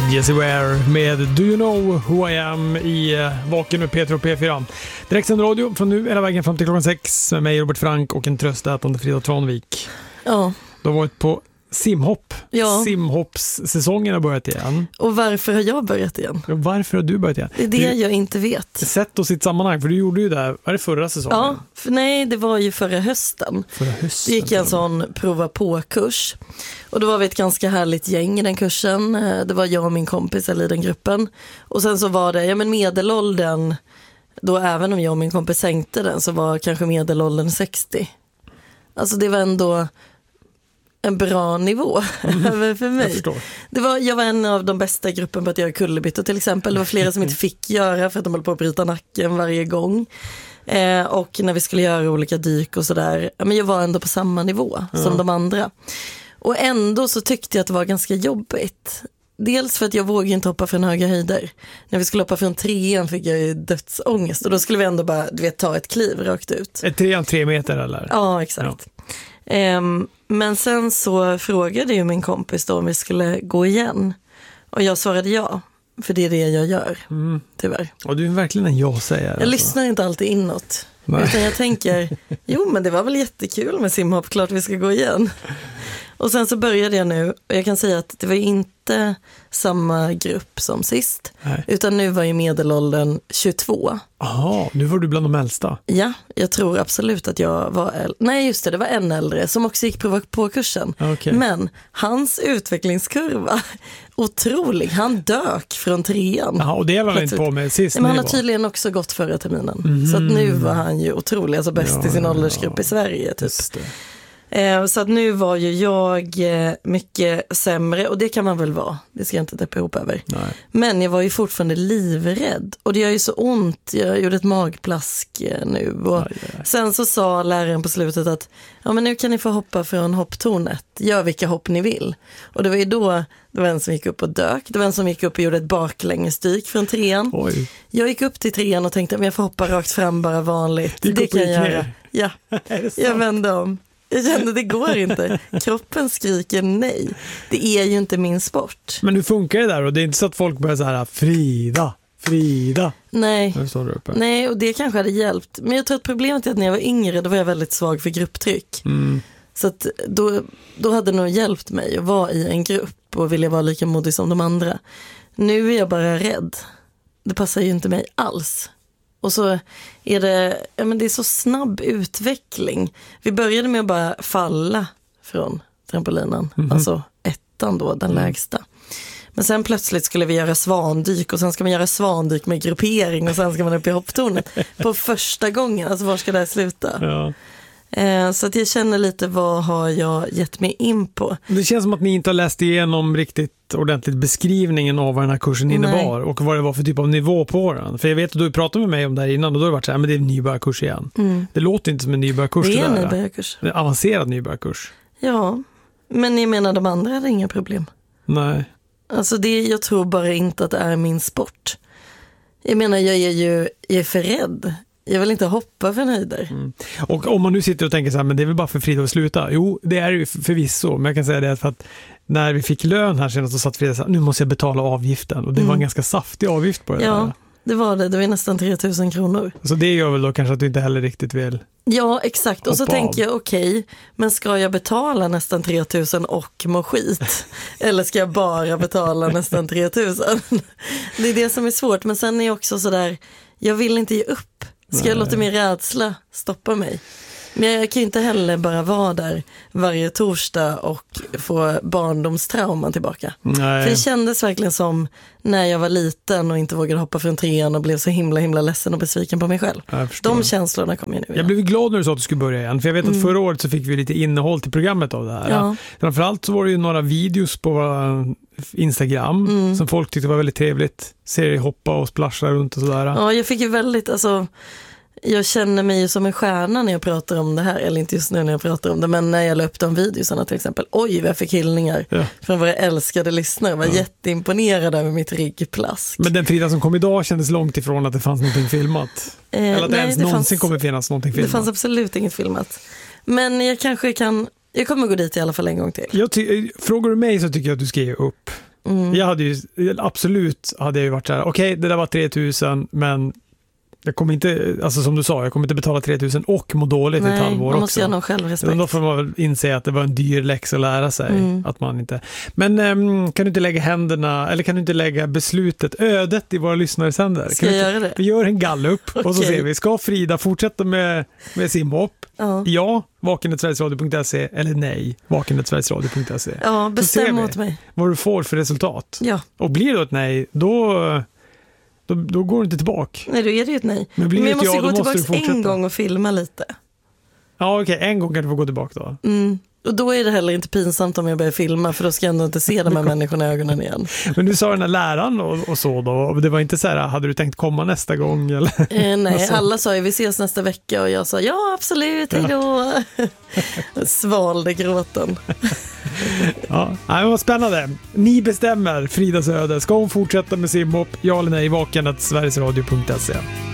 Jessie Ware med Do You Know Who I Am i Vaken med Peter och P4. Direktsänd radio från nu hela vägen fram till klockan 6 med mig Robert Frank och en tröstätande Frida Tranvik. Ja. Du har varit på simhopp. Ja. Simhoppssäsongen har börjat igen. Och varför har jag börjat igen? Varför har du börjat igen? Det är det jag inte vet. Sätt oss i ett sammanhang, för du gjorde ju det, var det förra säsongen? Ja, nej det var ju förra hösten. Det gick en sån prova på-kurs. Och då var vi ett ganska härligt gäng i den kursen. Det var jag och min kompis eller i den gruppen. Och sen så var det, medelåldern, då även om jag och min kompis sänkte den så var kanske medelåldern 60. Alltså det var ändå en bra nivå för mig. Jag var en av de bästa i gruppen på att göra kullerbyttor till exempel. Det var flera som inte fick göra för att de höll på att bryta nacken varje gång. Och när vi skulle göra olika dyk och sådär, men jag var ändå på samma nivå som de andra. Och ändå så tyckte jag att det var ganska jobbigt. Dels för att jag vågade inte hoppa från höga höjder. När vi skulle hoppa från 3:an fick jag ju dödsångest. Och då skulle vi ändå bara, ta ett kliv rakt ut. Är 3:an 3 meter eller? Ja, exakt. Ja. Men sen så frågade ju min kompis då om vi skulle gå igen. Och jag svarade ja. För det är det jag gör, tyvärr. Och du är verkligen en ja-sägare. Jag lyssnar inte alltid inåt. Nej. Utan jag tänker, men det var väl jättekul med simhopp, klart vi ska gå igen. Och sen så började jag nu, och jag kan säga att det var inte samma grupp som sist. Nej. Utan nu var ju medelåldern 22. Jaha, nu var du bland de äldsta. Ja, jag tror absolut att jag var Nej just det var en äldre som också gick på kursen. Okay. Men hans utvecklingskurva, otrolig. Han dök från 3:an. Jaha, och det var han inte på med sist. Men han har tydligen också gått förra terminen. Så att nu var han ju otrolig, alltså bäst i sin åldersgrupp i Sverige typ. Så att nu var ju jag mycket sämre, och det kan man väl vara, det ska jag inte deppa ihop över. Nej. Men jag var ju fortfarande livrädd, och det gör ju så ont, jag gjorde ett magplask nu, och sen så sa läraren på slutet att men nu kan ni få hoppa från hopptornet, gör vilka hopp ni vill. Och det var ju då det var en som gick upp och dök, det var en som gick upp och gjorde ett baklängesdyk från 3:an. Oj. Jag gick upp till 3:an och tänkte men jag får hoppa rakt fram bara vanligt, det kan jag göra. Ja, jag vände om. Jag kände det går inte. Kroppen skriker nej. Det är ju inte min sport. Men hur funkar det där? Och det är inte så att folk börjar så här Frida. Nej. Nej, och det kanske hade hjälpt. Men jag tror att problemet är att när jag var yngre då var jag väldigt svag för grupptryck. Så att då hade det nog hjälpt mig att vara i en grupp och vilja vara lika modig som de andra. Nu är jag bara rädd. Det passar ju inte mig alls. Och så är det, det är så snabb utveckling. Vi började med att bara falla från trampolinen. Alltså 1:an då, den lägsta. Men sen plötsligt skulle vi göra svandyk, och sen ska man göra svandyk med gruppering, och sen ska man upp i hopptornet. På första gången, alltså var ska det här sluta? Ja. Så att jag känner lite, vad har jag gett mig in på? Det känns som att ni inte har läst igenom riktigt ordentligt beskrivningen av vad den här kursen innebar. Och vad det var för typ av nivå på den. För jag vet att du pratade med mig om det här innan, och då har det varit så här, men det är en nybörjarkurs igen. Det låter inte som en nybörjarkurs. Det är en nybörjarkurs. Det är en avancerad nybörjarkurs. Ja, men jag menar de andra hade inga problem. Nej. Alltså jag tror bara inte att det är min sport. Jag menar, jag är för rädd. Jag vill inte hoppa för höjder. Och om man nu sitter och tänker så här, men det är väl bara för Frida att sluta. Jo, det är ju förvisso. Men jag kan säga det för att när vi fick lön här senast så satt Frida så här, nu måste jag betala avgiften. Och det var en ganska saftig avgift på det där. Det var det. Det var nästan 3 000 kronor. Så det gör väl då kanske att du inte heller riktigt vill. Ja, exakt. Och så tänker jag, okej, men ska jag betala nästan 3 000 och må skit? Eller ska jag bara betala nästan 3 000? Det är det som är svårt. Men sen är jag också så där, jag vill inte ge upp. Ska jag låta min rädsla stoppa mig? Men jag kan ju inte heller bara vara där varje torsdag och få barndomstrauman tillbaka. Nej. För det kändes verkligen som när jag var liten och inte vågade hoppa från 3:an och blev så himla ledsen och besviken på mig själv. De känslorna kommer ju nu. Jag blev glad när du sa att du skulle börja igen. För jag vet att förra året så fick vi lite innehåll till programmet av det här. Ja. Framförallt så var det ju några videos på Instagram som folk tyckte var väldigt trevligt. Ser dig hoppa och splasha runt och sådär. Ja, jag fick ju väldigt, jag känner mig ju som en stjärna när jag pratar om det här. Eller inte just nu när jag pratar om det, men när jag la upp de videosarna till exempel. Oj, vad jag fick hyllningar från våra älskade lyssnare. Jag var jätteimponerad över mitt ryggplask. Men den Frida som kom idag kändes långt ifrån att det fanns någonting filmat. Eller att det ens någonsin kommer finnas någonting filmat. Det fanns absolut inget filmat. Men jag kommer gå dit i alla fall en gång till. Frågar du mig så tycker jag att du ska ge upp. Jag hade ju absolut varit så här, okej, det där var 3000, men jag kommer inte, alltså som du sa, jag kommer inte betala 3000 och må dåligt i ett halvår också. Man måste göra någon självrespekt. Då får man inse att det var en dyr läxa att lära sig. Att man inte... Men kan du inte lägga händerna, eller kan du inte lägga beslutet, ödet i våra lyssnares händer? Ska jag göra det? Vi gör en gallup och så ser vi, ska Frida fortsätta med simhopp? Ja, vaken@sverigesradio.se, eller nej, vaken@sverigesradio.se. Ja, bestäm åt mig. Vad du får för resultat. Ja. Och blir det ett nej, då går du inte tillbaka. Nej, då är det ju ett nej. Men jag måste gå tillbaka en gång och filma lite. Ja, okej. En gång kan du få gå tillbaka då. Och då är det heller inte pinsamt om jag börjar filma, för då ska jag ändå inte se de här människorna i ögonen igen. Men du sa den här läraren och så då, och det var inte så här, hade du tänkt komma nästa gång? Eller? Nej, alltså. Alla sa ju vi ses nästa vecka och jag sa ja, absolut, hejdå. Svalde gråten. Ja, men vad spännande. Ni bestämmer Fridas öde. Ska hon fortsätta med simhopp? Ja eller nej, vaken@sverigesradio.se.